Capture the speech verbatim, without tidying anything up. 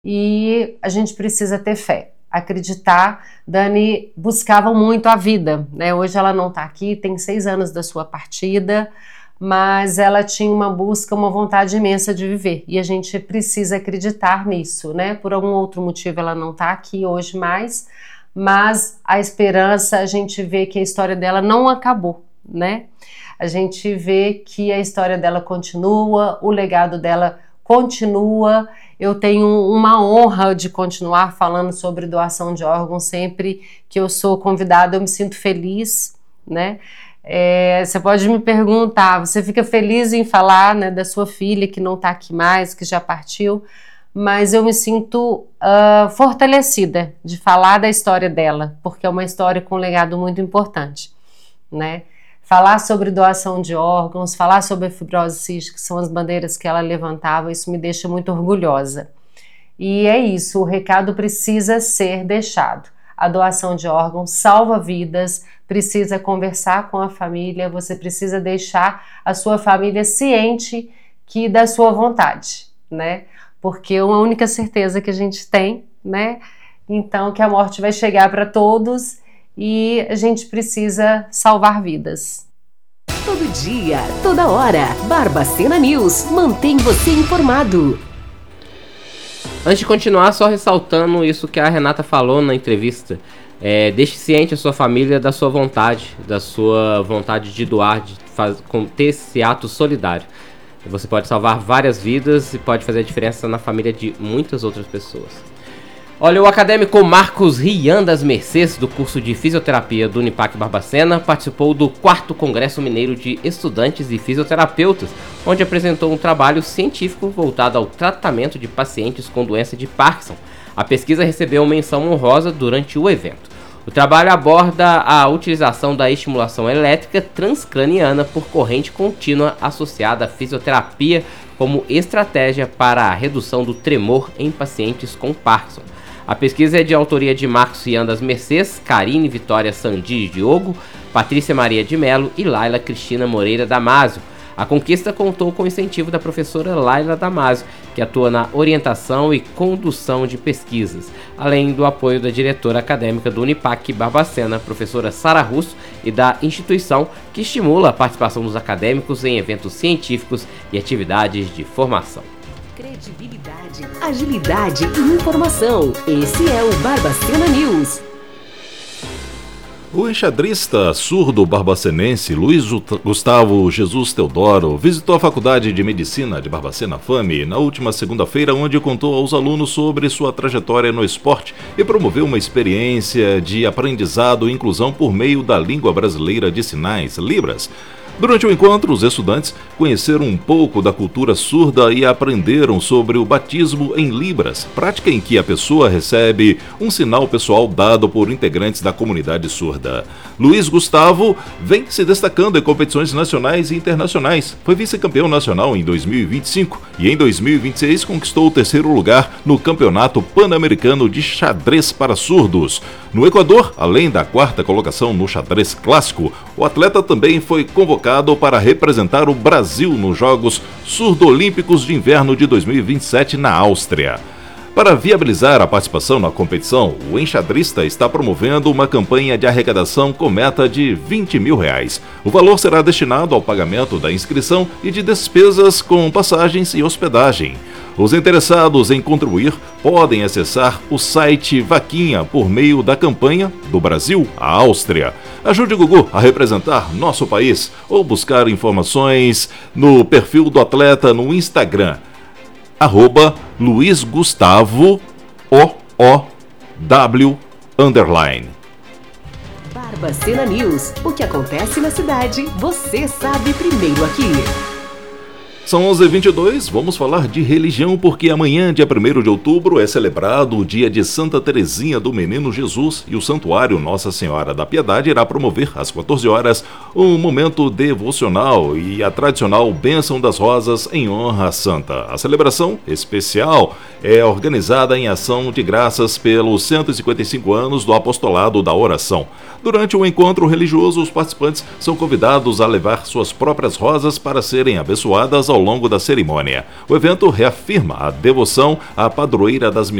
e a gente precisa ter fé, acreditar. Dani buscava muito a vida, né? Hoje ela não está aqui, tem seis anos da sua partida, mas ela tinha uma busca, uma vontade imensa de viver, e a gente precisa acreditar nisso, né? Por algum outro motivo ela não está aqui hoje mais, mas a esperança, a gente vê que a história dela não acabou, né? A gente vê que a história dela continua, o legado dela continua. Eu tenho uma honra de continuar falando sobre doação de órgãos sempre que eu sou convidada, eu me sinto feliz, né? É, você pode me perguntar, você fica feliz em falar, né, da sua filha que não está aqui mais, que já partiu, mas eu me sinto uh, fortalecida de falar da história dela, porque é uma história com um legado muito importante, né? Falar sobre doação de órgãos, falar sobre a fibrose cística, que são as bandeiras que ela levantava, isso me deixa muito orgulhosa. E é isso, o recado precisa ser deixado. A doação de órgãos salva vidas, precisa conversar com a família, você precisa deixar a sua família ciente que da sua vontade, né? Porque é uma única certeza que a gente tem, né? Então, que a morte vai chegar para todos e a gente precisa salvar vidas. Todo dia, toda hora, Barbacena News mantém você informado. Antes de continuar, só ressaltando isso que a Renata falou na entrevista, é, deixe ciente a sua família da sua vontade, da sua vontade de doar, de faz, com, ter esse ato solidário. Você pode salvar várias vidas e pode fazer a diferença na família de muitas outras pessoas. Olha, o acadêmico Marcos Rian das Mercês, do curso de Fisioterapia do Unipac Barbacena, participou do quarto Congresso Mineiro de Estudantes e Fisioterapeutas, onde apresentou um trabalho científico voltado ao tratamento de pacientes com doença de Parkinson. A pesquisa recebeu menção honrosa durante o evento. O trabalho aborda a utilização da estimulação elétrica transcraniana por corrente contínua associada à fisioterapia como estratégia para a redução do tremor em pacientes com Parkinson. A pesquisa é de autoria de Marcos Rian das Mercês, Karine Vitória Sandi Diogo, Patrícia Maria de Melo e Laila Cristina Moreira Damasio. A conquista contou com o incentivo da professora Laila Damasio, que atua na orientação e condução de pesquisas, além do apoio da diretora acadêmica do Unipac Barbacena, professora Sara Russo, e da instituição, que estimula a participação dos acadêmicos em eventos científicos e atividades de formação. Credibilidade, agilidade e informação. Esse é o Barbacena News. O enxadrista surdo barbacenense Luiz Gustavo Jesus Teodoro visitou a Faculdade de Medicina de Barbacena FAME na última segunda-feira, onde contou aos alunos sobre sua trajetória no esporte e promoveu uma experiência de aprendizado e inclusão por meio da língua brasileira de sinais, Libras. Durante o encontro, os estudantes conheceram um pouco da cultura surda e aprenderam sobre o batismo em Libras, prática em que a pessoa recebe um sinal pessoal dado por integrantes da comunidade surda. Luiz Gustavo vem se destacando em competições nacionais e internacionais. Foi vice-campeão nacional em dois mil e vinte e cinco e em dois mil e vinte e seis conquistou o terceiro lugar no Campeonato Pan-Americano de Xadrez para Surdos. No Equador, além da quarta colocação no xadrez clássico, o atleta também foi convocado para representar o Brasil nos Jogos Surdo-Olímpicos de Inverno de dois mil e vinte e sete na Áustria. Para viabilizar a participação na competição, o enxadrista está promovendo uma campanha de arrecadação com meta de vinte mil reais. O valor será destinado ao pagamento da inscrição e de despesas com passagens e hospedagem. Os interessados em contribuir podem acessar o site Vaquinha por meio da campanha do Brasil à Áustria. Ajude o Gugu a representar nosso país ou buscar informações no perfil do atleta no Instagram, arroba Luiz Gustavo O O W underline. Barbacena News. O que acontece na cidade, você sabe primeiro aqui. São onze e vinte e dois, vamos falar de religião porque amanhã, dia primeiro de outubro, é celebrado o dia de Santa Teresinha do Menino Jesus e o Santuário Nossa Senhora da Piedade irá promover às quatorze horas um momento devocional e a tradicional Bênção das Rosas em honra à santa. A celebração especial é organizada em ação de graças pelos cento e cinquenta e cinco anos do Apostolado da Oração. Durante o encontro religioso, os participantes são convidados a levar suas próprias rosas para serem abençoadas ao longo da cerimônia. O evento reafirma a devoção à padroeira das